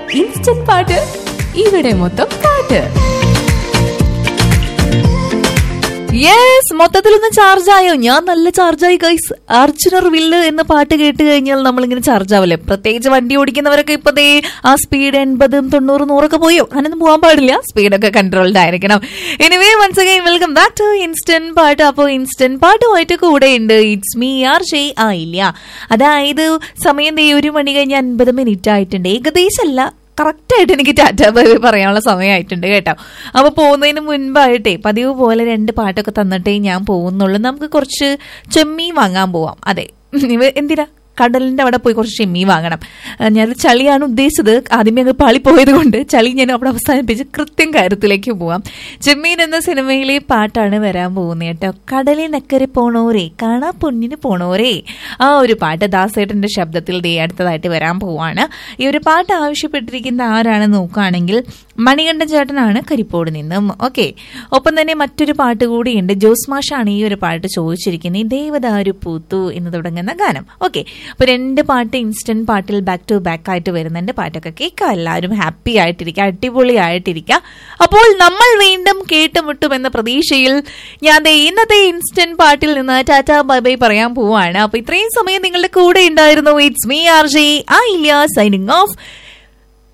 Instant പാട്ട് ഇവിടെ മൊത്തം പാട്ട്. യെസ്, മൊത്തത്തിലൊന്ന് ചാർജായോ? ഞാൻ നല്ല ചാർജായി ഗൈസ്. അർജുനർ വില്ല് എന്ന പാട്ട് കേട്ട് കഴിഞ്ഞാൽ നമ്മളിങ്ങനെ ചാർജ് ആവല്ലേ. പ്രത്യേകിച്ച് വണ്ടി ഓടിക്കുന്നവരൊക്കെ ഇപ്പൊ ദേ ആ സ്പീഡ് 80, 90, 100 പോയോ, അങ്ങനൊന്നും പോകാൻ പാടില്ല. സ്പീഡൊക്കെ കൺട്രോൾഡ് ആയിരിക്കണം. Anyway once again welcome back to instant പാട്ട്. അപ്പോൾ ഇൻസ്റ്റന്റ് പാട്ടുമായിട്ട് കൂടെ ഉണ്ട് ഇറ്റ്സ് മീ RJ ആയില്ല. അതായത് സമയം ദേ 1 മണി കഴിഞ്ഞ് 50 മിനിറ്റ് ആയിട്ടുണ്ട്. ഏകദേശമല്ല, കറക്റ്റായിട്ട് എനിക്ക് ടാറ്റ ബൈ ബൈ പറയാനുള്ള സമയമായിട്ടുണ്ട് കേട്ടോ. അപ്പോൾ പോകുന്നതിന് മുൻപായിട്ടേ പതിവ് പോലെ 2 പാട്ടൊക്കെ തന്നിട്ടേ ഞാൻ പോകുന്നുള്ളൂ. നമുക്ക് കുറച്ച് ചെമ്മീൻ വാങ്ങാൻ പോവാം. അതെ, എന്തിനാ കടലിന്റെ അവിടെ പോയി കുറച്ച് ചെമ്മീൻ വാങ്ങണം. ഞാൻ ചളിയാണ് ഉദ്ദേശിച്ചത്. ആദ്യമേ അങ്ങ് പാളിപ്പോയത് കൊണ്ട് ചളി ഞാൻ അവിടെ അവസാനിപ്പിച്ച് കൃത്യം കാര്യത്തിലേക്ക് പോവാം. ചെമ്മീൻ എന്ന സിനിമയിലെ പാട്ടാണ് വരാൻ പോകുന്നത് കേട്ടോ. കടലിനക്കരെ പോണോരേ, കാണാ പൊന്നിന് പോണോരേ, ആ ഒരു പാട്ട് ദാസേട്ടന്റെ ശബ്ദത്തിൽ ദേ അടുത്തതായിട്ട് വരാൻ പോവാണ്. ഈ ഒരു പാട്ട് ആവശ്യപ്പെട്ടിരിക്കുന്ന ആരാണെന്ന് നോക്കുകയാണെങ്കിൽ മണികണ്ഠൻ ചേട്ടനാണ്, കരിപ്പോട് നിന്നും. ഓക്കെ, ഒപ്പം തന്നെ മറ്റൊരു പാട്ട് കൂടിയുണ്ട്. ജോസ് മാഷാണ് ഈ ഒരു പാട്ട് ചോദിച്ചിരിക്കുന്നത്. ദേവദാരു പൂത്തു എന്ന് തുടങ്ങുന്ന ഗാനം. ഓക്കെ, അപ്പൊ 2 പാട്ട് ഇൻസ്റ്റന്റ് പാട്ടിൽ ബാക്ക് ടു ബാക്ക് ആയിട്ട് വരുന്നുണ്ട്. പാട്ടൊക്കെ കേൾക്കാം, എല്ലാവരും ഹാപ്പി ആയിട്ടിരിക്കുക, അടിപൊളി ആയിട്ടിരിക്കുക. അപ്പോൾ നമ്മൾ വീണ്ടും കേട്ടുമുട്ടും എന്ന പ്രതീക്ഷയിൽ ഞാൻ ഇന്നത്തെ ഇൻസ്റ്റന്റ് പാട്ടിൽ നിന്ന് ടാറ്റ ബൈ ബൈ പറയാൻ പോവാണ്. അപ്പൊ ഇത്രയും സമയം നിങ്ങളുടെ കൂടെ ഉണ്ടായിരുന്നു ഇറ്റ്സ് മീ RJ ആയില്ല, സൈനിങ് ഓഫ്.